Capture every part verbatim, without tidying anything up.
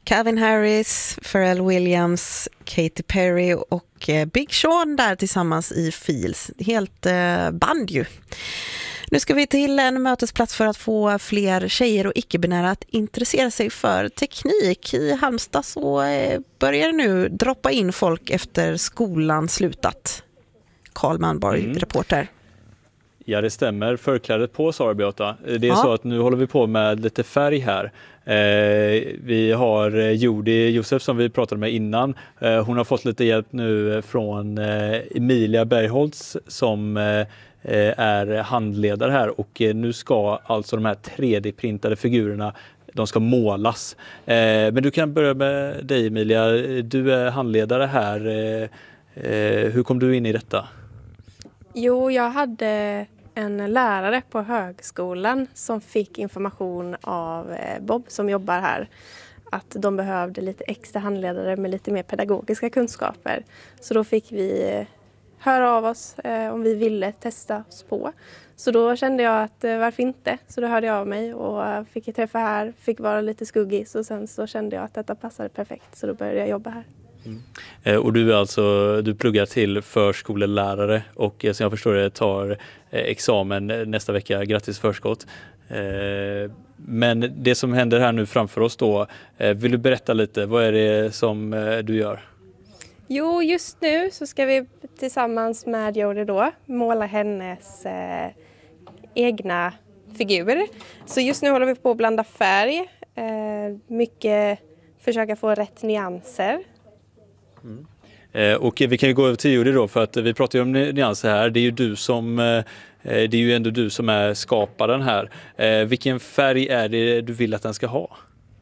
Calvin Harris, Pharrell Williams, Katy Perry och Big Sean där tillsammans i Fields. Helt eh, band ju. Nu ska vi till en mötesplats för att få fler tjejer och icke-binära att intressera sig för teknik. I Halmstad så eh, börjar det nu droppa in folk efter skolan slutat. Carl Manborg, mm. reporter. Ja, det stämmer. Förklädet på, Sara Beata. Det är ja. så att nu håller vi på med lite färg här. Eh, vi har Jodi Josef som vi pratade med innan. Eh, hon har fått lite hjälp nu från eh, Emilia Bergholtz som eh, är handledare här. Och eh, nu ska alltså de här tre D-printade figurerna, de ska målas. Eh, men du kan börja med dig, Emilia. Du är handledare här. Eh, eh, hur kom du in i detta? Jo, jag hade en lärare på högskolan som fick information av Bob som jobbar här att de behövde lite extra handledare med lite mer pedagogiska kunskaper. Så då fick vi höra av oss eh, om vi ville testa oss på. Så då kände jag att eh, varför inte? Så då hörde jag av mig och fick jag träffa här, fick vara lite skuggis och sen så kände jag att detta passade perfekt så då började jag jobba här. Mm. Eh, och du är alltså, du pluggar till förskolelärare och eh, som jag förstår det tar eh, examen nästa vecka. Grattis förskott. Eh, men det som händer här nu framför oss då, eh, vill du berätta lite, vad är det som eh, du gör? Jo, just nu så ska vi tillsammans med Jodi då måla hennes eh, egna figurer. Så just nu håller vi på att blanda färg, eh, mycket försöka få rätt nyanser. Mm. Eh, och vi kan ju gå över till Jodi då, för att vi pratar ju om nyanser här. Det är ju du som eh, det är ju ändå du som är skaparen här. Eh, vilken färg är det du vill att den ska ha?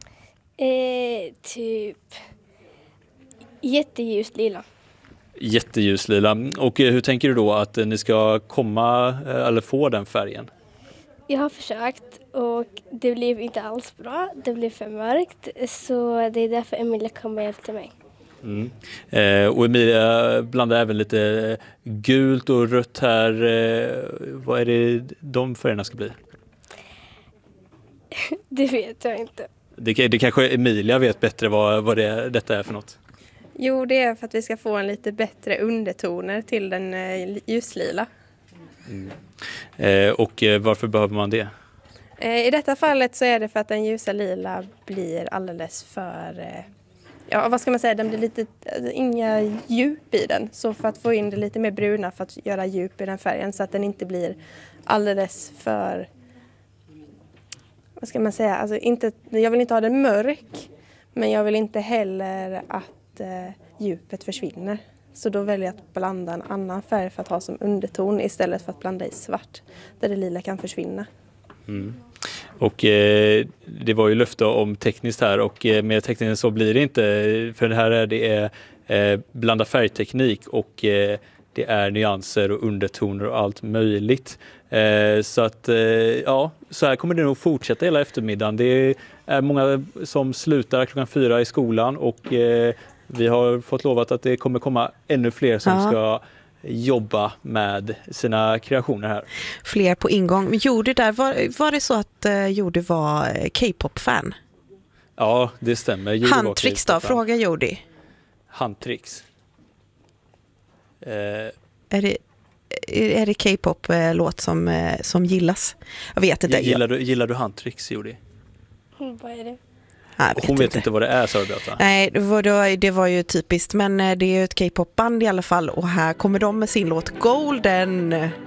Eh, typ jätteljus lila. Jätteljus lila. Och eh, hur tänker du då att ni ska komma eh, eller få den färgen? Jag har försökt och det blev inte alls bra. Det blev för mörkt, så det är därför Emilia kommer hjälpa mig. Mm. Eh, och Emilia blandar även lite gult och rött här. Eh, vad är det de färgerna ska bli? Det vet jag inte. Det, det kanske Emilia vet bättre vad, vad det, detta är för något. Jo, det är för att vi ska få en lite bättre undertoner till den eh, ljuslila. Mm. Eh, och eh, varför behöver man det? Eh, I detta fallet så är det för att den ljusa lila blir alldeles för... Eh, ja, vad ska man säga? Den blir lite... Alltså, inga djup i den. Så för att få in det lite mer bruna för att göra djup i den färgen så att den inte blir alldeles för... Vad ska man säga? Alltså, inte, jag vill inte ha den mörk. Men jag vill inte heller att eh, djupet försvinner. Så då väljer jag att blanda en annan färg för att ha som underton istället för att blanda i svart. Där det lila kan försvinna. Mm. Och eh, det var ju löfte om tekniskt här och eh, mer tekniskt så blir det inte. För det här är det är eh, blanda färgteknik och eh, det är nyanser och undertoner och allt möjligt. Eh, så att eh, ja, så här kommer det nog fortsätta hela eftermiddagen. Det är många som slutar klockan fyra i skolan och eh, vi har fått lovat att det kommer komma ännu fler som ja. ska jobba med sina kreationer här. Fler på ingång. Men Jodi där, var, var det så att uh, Jodi var K-pop-fan? Ja, det stämmer. Handtricks då, fråga Jodi. Handtricks. Eh. Är det, är det K-pop-låt som, som gillas? Jag vet inte. Gillar du, gillar du handtricks, Jodi? Vad är det? Nej, vet hon vet inte. inte vad det är, sa du Beata. Nej, det var, det var ju typiskt. Men det är ju ett K-pop-band i alla fall. Och här kommer de med sin låt Golden.